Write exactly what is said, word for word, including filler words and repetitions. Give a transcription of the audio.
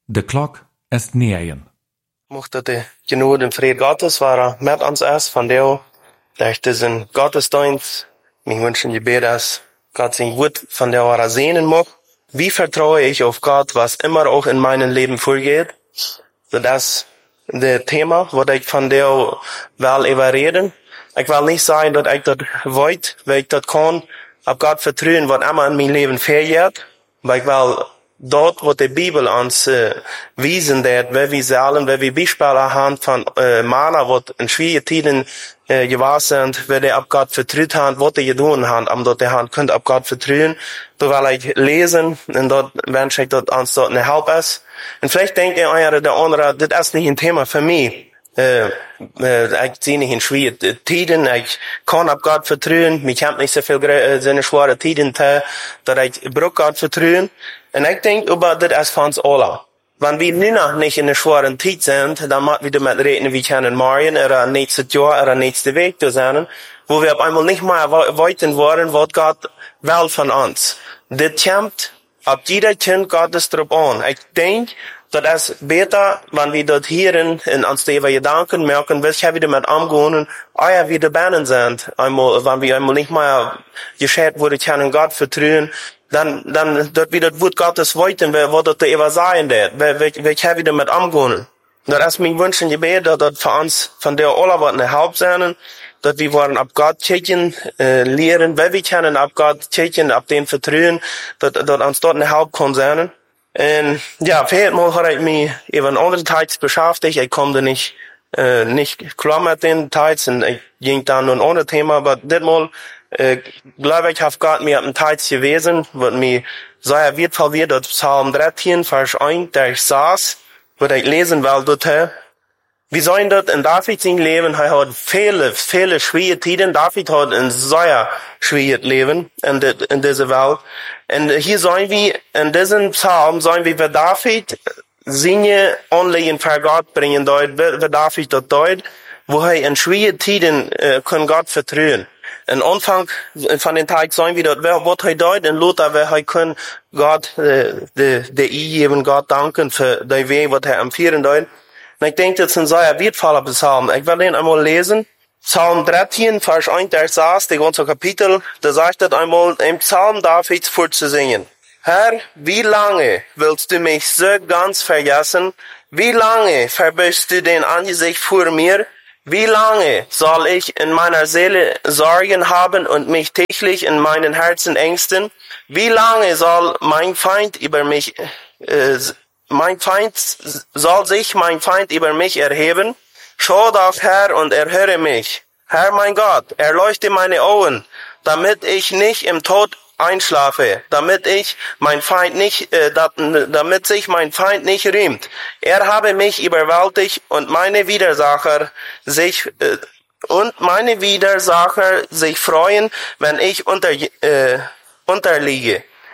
De klok est negen. Mocht de genode en vrede Gottes waren met ons is van deel. Dat is een gottesdienst. Mijn wünschen je bid is, Gott sein Wort von der Wara sehnen mag. Wie vertraue ich auf Gott, was immer auch in meinem Leben vorgeht? So das das Thema, was ich von der will überreden. Ich will nicht sagen, dass ich das weiß, weil ich das kann, auf Gott vertrauen, was immer in meinem Leben vorgeht. Aber ich will dort, wo die Bibel uns äh, wiesen wird, wie wir sollen, wie wir Beispiele haben von äh, Männer, was in schwierigen Zeiten äh, gewesen sind, wie die auf Gott vertraut haben, was die getan haben, um dort die Hand könnt auf Gott vertrauen. Da will ich lesen, und dort wünsche ich, dass uns dort eine Hilfe ist. Und vielleicht denkt ihr einer oder andere, das ist nicht ein Thema für mich. Äh, äh, ich sehe nicht in schwierigen Zeiten, ich kann auf Gott vertrauen, mich hat nicht so viel äh, so eine schwere Zeiten, dass ich brauche Gott vertrauen. Und ich denke, aber das ist für uns alle. Wenn wir nu noch nicht in einer schweren Zeit sind, dann müssen wir damit reden, wie können morgen oder nächstes Jahr oder nächste Weg zu sein, wo wir auf einmal nicht mehr weiten wollen, was Gott will von uns. Das kommt auf jeder Kind Gottes drauf an. Ich denke, das ist besser, wenn wir dort hier in, in uns die Gedanken merken, welche wir damit umgehen, euer wieder Bahnen sind. Einmal, wenn wir einmal nicht mehr gescheit wurde, können Gott vertrauen, dann, dann, dort wieder das Wort Gottes weiten, was dort immer sein wird, welche wir damit umgehen. Das ist mein Wunsch und Gebet, dass das für uns, von der alle was eine Haupt sein, dass wir wollen ab Gott kicken, äh, lehren, weil wir können ab Gott kicken, ab den vertrauen, dass, dass uns dort eine Haupt kann sein. Und ja, viermal habe ich mich eben andere Teils beschäftigt. Ich konnte nicht, äh, nicht klar mit den Teils und ich ging dann nur ein anderes Thema, aber das Mal, äh, glaube ich, hat Gott mir ein Teils gewesen, was mir sehr wertvoll wird, das Psalm dreizehn, Vers eins, der ich saß, was ich lesen will, dort. Wie sollen das in David sein Leben? Er hat viele, viele schwierige Zeiten. David hat ein sehr schwieriges Leben in, de, in dieser Welt. Und hier sollen wir, in diesem Psalm, sollen wir für David seine Anliegen für Gott bringen, dort, für David dort, dort, wo er in schwierigen Zeiten, äh, kann Gott vertrauen. Am Anfang von den Tag sollen wir dort, was er dort in Luther, wer er kann Gott, äh, der, der geben, Gott danken für den Weg, was er empfiehlt dort. Und ich denke, das ist ein sehr wertvoller Psalm. Ich will den einmal lesen. Psalm dreizehn, Vers eins, der saß, der ganze Kapitel, da sagt das einmal, im Psalm Davids vorzusingen. Herr, wie lange willst du mich so ganz vergessen? Wie lange verbirgst du dein Angesicht vor mir? Wie lange soll ich in meiner Seele Sorgen haben und mich täglich in meinen Herzen ängsten? Wie lange soll mein Feind über mich, äh, Mein Feind, soll sich mein Feind über mich erheben? Schau doch, Herr, und erhöre mich. Herr, mein Gott, erleuchte meine Augen, damit ich nicht im Tod einschlafe, damit ich mein Feind nicht, äh, damit sich mein Feind nicht rühmt. Er habe mich überwältigt und meine Widersacher sich, äh, und meine Widersacher sich freuen, wenn ich unter, äh, unterliege.